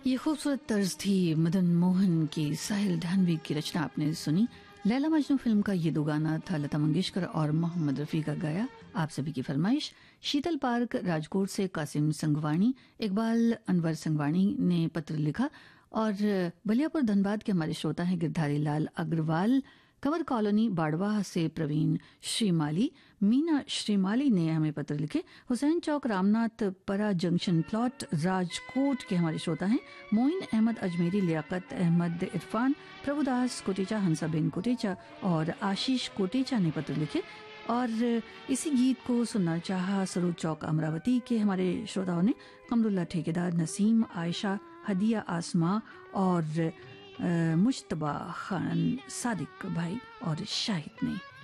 ये खूबसूरत तर्ज थी मदन मोहन की। साहिल ढानवी की रचना आपने सुनी। लैला मजनू फिल्म का ये दो गाना था लता मंगेशकर और मोहम्मद रफी का गाया। आप सभी की फरमाइश। शीतल पार्क राजकोट से कासिम संगवाणी, इकबाल अनवर संगवाणी ने पत्र लिखा और बलियापुर धनबाद के हमारे श्रोता हैं गिरधारी लाल अग्रवाल। कंवर कॉलोनी बाड़वा से प्रवीण श्रीमाली, मीना श्रीमाली ने हमें पत्र लिखे। हुसैन चौक रामनाथ परा जंक्शन प्लॉट राजकोट के हमारे श्रोता हैं मोइन अहमद अजमेरी, लियाकत अहमद इरफान, प्रभुदास कोटेचा, हंसाबेन कोटेचा और आशीष कोटेचा ने पत्र लिखे और इसी गीत को सुनना चाहा सरूद चौक अमरावती के हमारे श्रोताओं ने। कमरुल्ला ठेकेदार, नसीम, आयशा, हदिया आसमा और मुश्तबा खान, सादिक भाई और शाहिद ने।